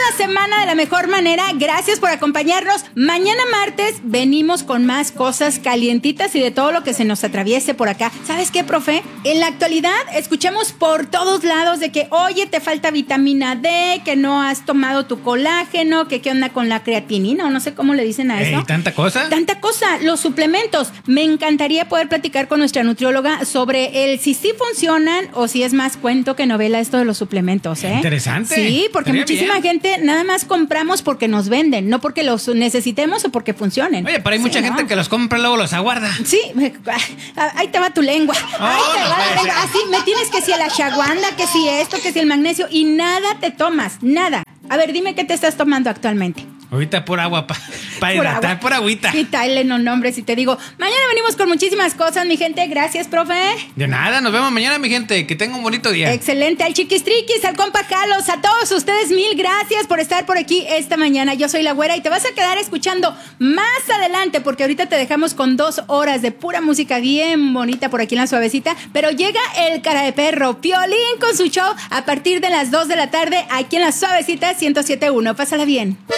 semana de la mejor manera. Gracias por acompañarnos. Mañana martes venimos con más cosas calientitas y de todo lo que se nos atraviese por acá. ¿Sabes qué, profe? En la actualidad escuchamos por todos lados de que, oye, te falta vitamina D, que no has tomado tu colágeno, que qué onda con la creatinina, o no sé cómo le dicen a eso. ¿Tanta cosa? Tanta cosa, los suplementos. Me encantaría poder platicar con nuestra nutrióloga sobre el si sí funcionan o si es más cuento que novela esto de los suplementos, ¿eh? Interesante. Sí, porque Estaría muchísima bien. gente nada más compramos porque nos venden, no porque los necesitemos o porque funcionen. Oye, pero hay mucha gente que los compra y luego los aguarda. Sí, ahí te va tu lengua. Ahí te no va puede la lengua. ser. Así me tienes que si a la ashwagandha, que si esto, que si el magnesio y nada te tomas, nada. A ver, dime qué te estás tomando actualmente. Ahorita pura agua para hidratar, pura agüita. Y tal, no nombres y te digo, mañana venimos con muchísimas cosas, mi gente. Gracias, profe. De nada, nos vemos mañana, mi gente. Que tengan un bonito día. Excelente, al Chiquistriquis, al compa Jalos, a todos ustedes, mil gracias por estar por aquí esta mañana. Yo soy la Güera y te vas a quedar escuchando más adelante porque ahorita te dejamos con 2 horas de pura música bien bonita por aquí en La Suavecita, pero llega el cara de perro, Piolín con su show a partir de las 2 de la tarde aquí en La Suavecita 107.1. Pásala bien.